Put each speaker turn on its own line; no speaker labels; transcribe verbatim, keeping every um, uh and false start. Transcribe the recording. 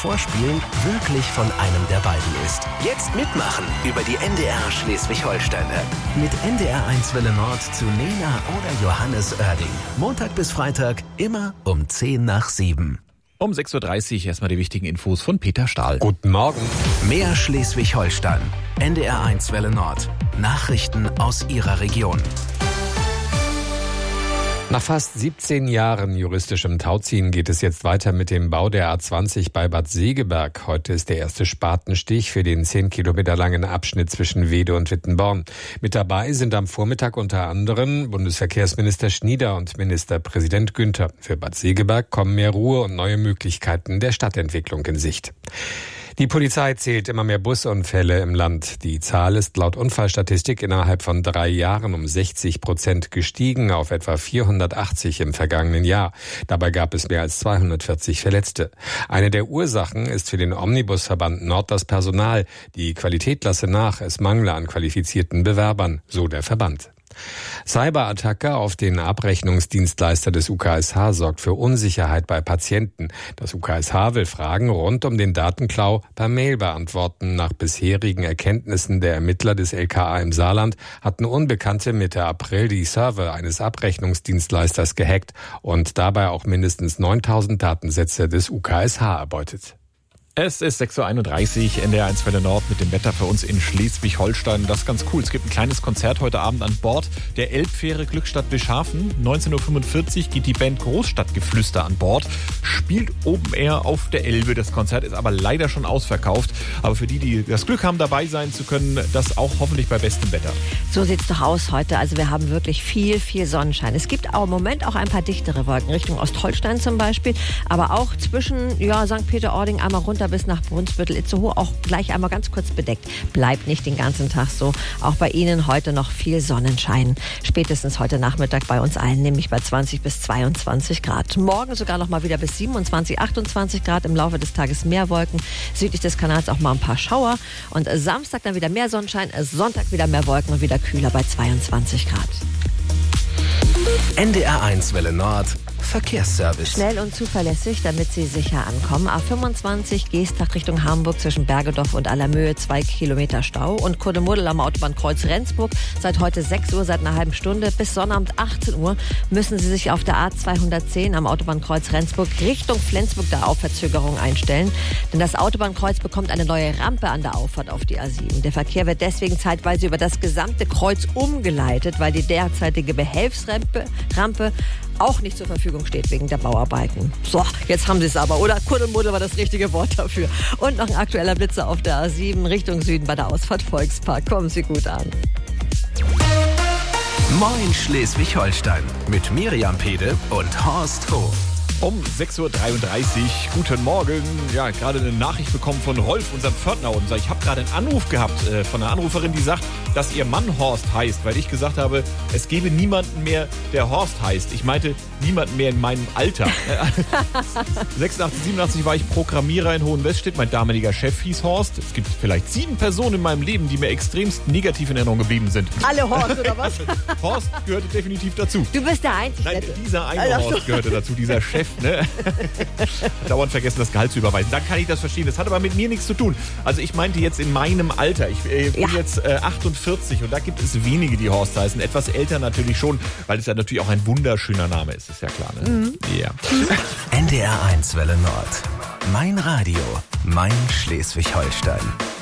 Vorspielen wirklich von einem der beiden ist. Jetzt mitmachen über die N D R Schleswig-Holstein-App. Mit N D R eins Welle Nord zu Nena oder Johannes Oerding. Montag bis Freitag immer um zehn nach sieben.
Um sechs Uhr dreißig erstmal die wichtigen Infos von Peter Stahl.
Guten Morgen.
Mehr Schleswig-Holstein. N D R eins Welle Nord. Nachrichten aus Ihrer Region.
Nach fast siebzehn Jahren juristischem Tauziehen geht es jetzt weiter mit dem Bau der A zwanzig bei Bad Segeberg. Heute ist der erste Spatenstich für den zehn Kilometer langen Abschnitt zwischen Weede und Wittenborn. Mit dabei sind am Vormittag unter anderem Bundesverkehrsminister Schnieder und Ministerpräsident Günther. Für Bad Segeberg kommen mehr Ruhe und neue Möglichkeiten der Stadtentwicklung in Sicht. Die Polizei zählt immer mehr Busunfälle im Land. Die Zahl ist laut Unfallstatistik innerhalb von drei Jahren um sechzig Prozent gestiegen auf etwa vierhundertachtzig im vergangenen Jahr. Dabei gab es mehr als zweihundertvierzig Verletzte. Eine der Ursachen ist für den Omnibusverband Nord das Personal. Die Qualität lasse nach, es mangle an qualifizierten Bewerbern, so der Verband. Cyberattacke auf den Abrechnungsdienstleister des U K S H sorgt für Unsicherheit bei Patienten. Das U K S H will Fragen rund um den Datenklau per Mail beantworten. Nach bisherigen Erkenntnissen der Ermittler des L K A im Saarland hatten Unbekannte Mitte April die Server eines Abrechnungsdienstleisters gehackt und dabei auch mindestens neuntausend Datensätze des U K S H erbeutet.
Es ist sechs Uhr einunddreißig, N D R eins Welle Nord mit dem Wetter für uns in Schleswig-Holstein. Das ist ganz cool. Es gibt ein kleines Konzert heute Abend an Bord der Elbfähre Glückstadt Bischhafen. neunzehn Uhr fünfundvierzig geht die Band Großstadtgeflüster an Bord. Spielt Open Air auf der Elbe. Das Konzert ist aber leider schon ausverkauft. Aber für die, die das Glück haben, dabei sein zu können, das auch hoffentlich bei bestem Wetter.
So sieht's doch aus heute. Also wir haben wirklich viel, viel Sonnenschein. Es gibt auch im Moment auch ein paar dichtere Wolken, Richtung Ostholstein zum Beispiel. Aber auch zwischen ja, Sankt Peter-Ording einmal runter bis nach Brunsbüttel, Itzehoe auch gleich einmal ganz kurz bedeckt. Bleibt nicht den ganzen Tag so. Auch bei Ihnen heute noch viel Sonnenschein. Spätestens heute Nachmittag bei uns allen, nämlich bei zwanzig bis zweiundzwanzig Grad. Morgen sogar noch mal wieder bis siebenundzwanzig, achtundzwanzig Grad. Im Laufe des Tages mehr Wolken. Südlich des Kanals auch mal ein paar Schauer. Und Samstag dann wieder mehr Sonnenschein. Sonntag wieder mehr Wolken und wieder kühler bei zweiundzwanzig Grad.
N D R eins Welle Nord. Verkehrsservice.
Schnell und zuverlässig, damit Sie sicher ankommen. A fünfundzwanzig Geestach Richtung Hamburg zwischen Bergedorf und Allermöhe, zwei Kilometer Stau. Und Kuddemuddel am Autobahnkreuz Rendsburg seit heute sechs Uhr, seit einer halben Stunde bis Sonnabend achtzehn Uhr müssen Sie sich auf der A zweihundertzehn am Autobahnkreuz Rendsburg Richtung Flensburg da auf Verzögerung einstellen. Denn das Autobahnkreuz bekommt eine neue Rampe an der Auffahrt auf die A sieben. Der Verkehr wird deswegen zeitweise über das gesamte Kreuz umgeleitet, weil die derzeitige Behelfsrampe Rampe auch nicht zur Verfügung steht wegen der Bauarbeiten. So, jetzt haben Sie es aber, oder? Kuddelmuddel war das richtige Wort dafür. Und noch ein aktueller Blitzer auf der A sieben Richtung Süden bei der Ausfahrt Volkspark. Kommen Sie gut an.
Moin Schleswig-Holstein mit Miriam Pede und Horst Hof.
Um sechs Uhr dreiunddreißig, guten Morgen. Ja, gerade eine Nachricht bekommen von Rolf, unserem Pförtner. Und ich habe gerade einen Anruf gehabt äh, von einer Anruferin, die sagt, dass ihr Mann Horst heißt, weil ich gesagt habe, es gebe niemanden mehr, der Horst heißt. Ich meinte, niemanden mehr in meinem Alter. sechsundachtzig, siebenundachtzig war ich Programmierer in Hohenweststedt. Mein damaliger Chef hieß Horst. Es gibt vielleicht sieben Personen in meinem Leben, die mir extremst negativ in Erinnerung geblieben sind.
Alle Horst, oder was?
Horst gehörte definitiv dazu.
Du bist der Einzige.
Nein, dieser eine Horst gehörte dazu, dieser Chef. Ne? Dauernd vergessen, das Gehalt zu überweisen. Dann kann ich das verstehen. Das hat aber mit mir nichts zu tun. Also ich meinte jetzt in meinem Alter. Ich äh, bin ja. jetzt äh, achtundvierzig und da gibt es wenige, die Horst heißen. Etwas älter natürlich schon, weil es ja natürlich auch ein wunderschöner Name ist. Ist ja klar. Ne?
Mhm.
Ja.
N D R eins Welle Nord. Mein Radio. Mein Schleswig-Holstein.